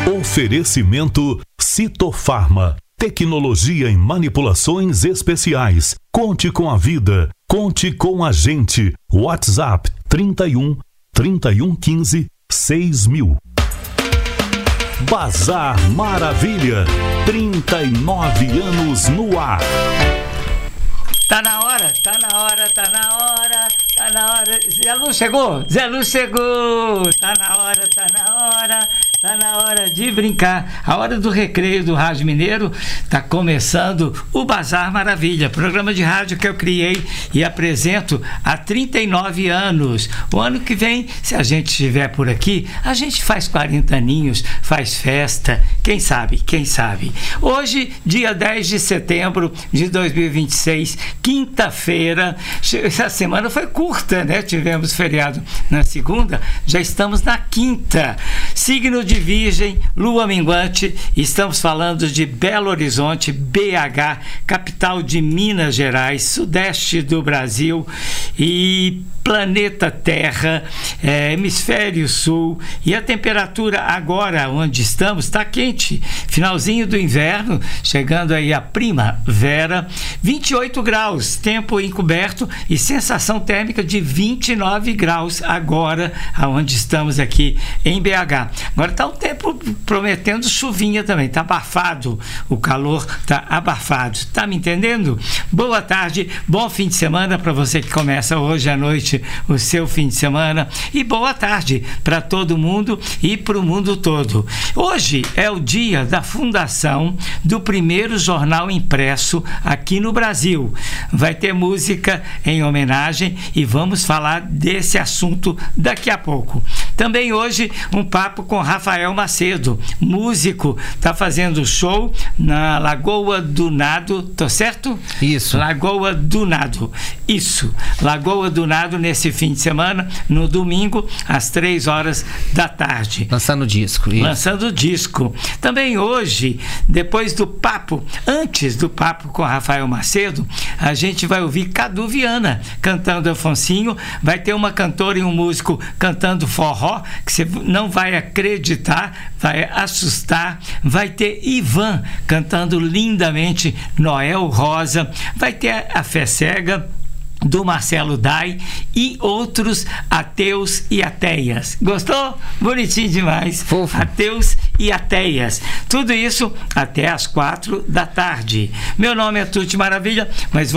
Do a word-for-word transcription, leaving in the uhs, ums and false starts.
Oferecimento Citofarma. Tecnologia em manipulações especiais. Conte com a vida. Conte com a gente. WhatsApp trinta e um, trinta e um, quinze, seis mil. Bazar Maravilha. trinta e nove anos no ar. Tá na hora, tá na hora, tá na hora, tá na hora. Zé Lu chegou, Zé Lu chegou. Tá na hora, tá na hora, tá na hora de brincar. A hora do recreio do Rádio Mineiro. Tá começando o Bazar Maravilha, programa de rádio que eu criei e apresento há trinta e nove anos. O ano que vem, se a gente estiver por aqui, a gente faz quarenta aninhos, faz festa. Quem sabe, quem sabe. Hoje, dia dez de setembro de dois mil e vinte e seis, quinta-feira. Essa semana foi curta, né? Tivemos feriado na segunda, já estamos na quinta. Signo de Virgem, lua minguante. Estamos falando de Belo Horizonte, B H, capital de Minas Gerais, sudeste do Brasil, e planeta Terra, é, hemisfério sul. E a temperatura agora onde estamos está quente, finalzinho do inverno, chegando aí a primavera. Vinte e oito graus, tempo encoberto e sensação térmica de vinte e nove graus agora, aonde estamos aqui em B H. Agora está um tempo prometendo chuvinha também, está abafado, o calor está abafado, tá me entendendo? Boa tarde, bom fim de semana para você que começa hoje à noite o seu fim de semana, e boa tarde para todo mundo e para o mundo todo. Hoje é o dia da fundação do primeiro jornal impresso aqui no Brasil. Vai ter música em homenagem e vamos falar desse assunto daqui a pouco. Também hoje um papo com Rafael Macedo, músico, está fazendo show na Lagoa do Nado, tô certo? Isso. Lagoa do Nado, isso. Lagoa do Nado nesse fim de semana, no domingo, às três horas da tarde. Lançando disco. Isso. Lançando disco. Também hoje, depois do papo, antes do papo com Rafael Macedo, a gente vai ouvir Cadu Viana cantando Afonsinho. Vai ter uma cantora e um músico cantando forró, que você não vai acreditar, vai assustar. Vai ter Ivan cantando lindamente Noel Rosa. Vai ter a Fé Cega do Marcelo Dai e outros ateus e ateias. Gostou? Bonitinho demais. Fofo. Ateus e ateias. Tudo isso até às quatro da tarde. Meu nome é Tuti Maravilha, mas